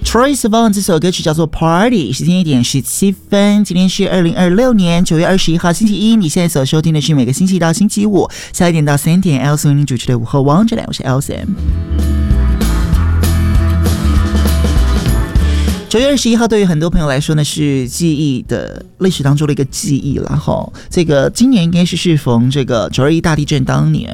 Troye Sivan 这首歌曲叫做 Party， 时间1:17，今天是2026年9月21号星期一。你现在所收听的是每个星期一到星期五下1点到3点 Elsa 为您主持的午后王者，我是 Elsa。9月21号对于很多朋友来说呢，是记忆的历史当中的一个记忆啦齁。这个今年应该是适逢这个921大地震当年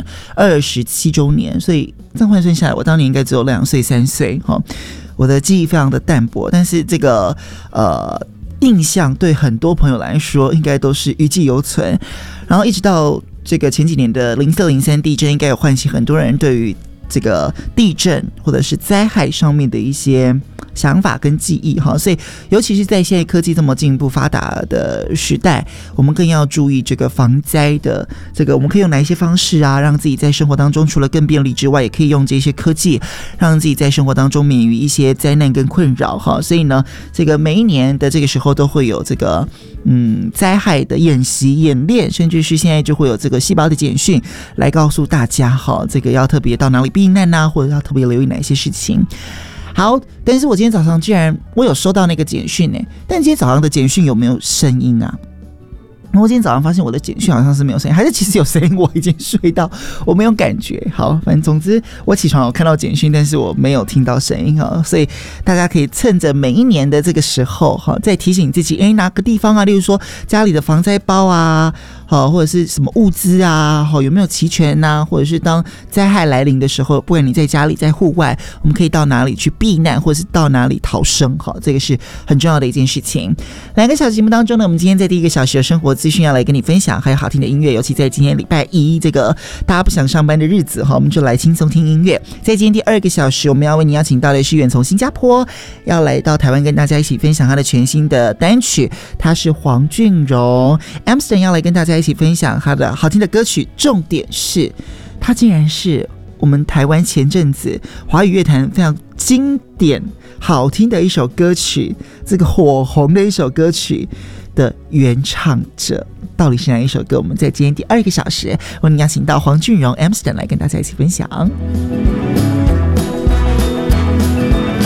27周年，所以这样换算下来，我当年应该只有2岁3岁齁。我的记忆非常的淡薄，但是这个印象对很多朋友来说应该都是余悸犹存。然后一直到这个前几年的04、03地震，应该有唤起很多人对于这个地震或者是灾害上面的一些想法跟记忆哈，所以尤其是在现在科技这么进步发达的时代，我们更要注意这个防灾的这个，我们可以用哪一些方式啊，让自己在生活当中除了更便利之外，也可以用这些科技让自己在生活当中免于一些灾难跟困扰哈。所以呢，这个每一年的这个时候都会有这个灾害的演习演练，甚至是现在就会有这个细胞的简讯来告诉大家哈，这个要特别到哪里避难啊，或者要特别留意哪些事情。好，但是我今天早上居然我有收到那个简讯欸，但今天早上的简讯有没有声音啊？我今天早上发现我的简讯好像是没有声音，还是其实有声音，我已经睡到我没有感觉。好，反正总之我起床有看到简讯，但是我没有听到声音哈，所以大家可以趁着每一年的这个时候哈，再提醒自己，哪个地方啊，例如说家里的防灾包啊，好，或者是什么物资啊，好，有没有齐全啊，或者是当灾害来临的时候，不管你在家里在户外，我们可以到哪里去避难，或者是到哪里逃生，好，这个是很重要的一件事情。2个小时节目当中呢，我们今天在第1个小时的生活资讯要来跟你分享，还有好听的音乐，尤其在今天礼拜一这个大家不想上班的日子，我们就来轻松听音乐。在今天第2个小时，我们要为你邀请到的是远从新加坡要来到台湾跟大家一起分享他的全新的单曲，他是黄俊荣 Amston 要来跟大家一起分享他的好听的歌曲，重点是他竟然是我们台湾前阵子华语乐坛非常经典好听的一首歌曲，这个火红的一首歌曲的原唱者，到底是哪一首歌？我们在今天第2个小时为你邀请到黄俊荣 Amston 来跟大家一起分享。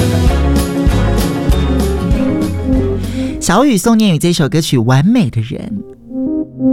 小雨宋念宇这首歌曲《完美的人》。